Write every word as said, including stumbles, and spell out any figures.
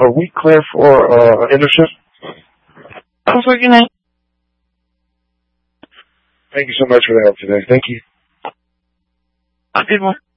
are we clear for uh, internship? I'm for good night. Thank you so much for the help today. Thank you. Have a good one.